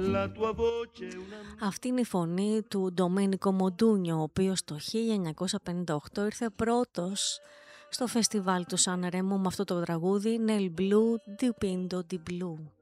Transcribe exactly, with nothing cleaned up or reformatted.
Αυτή είναι η φωνή του Ντομένικο Μοντούνιο, ο οποίος το χίλια εννιακόσια πενήντα οκτώ ήρθε πρώτος στο φεστιβάλ του Σαν Ρέμο με αυτό το τραγούδι Nel Blu di Pinto di Blu.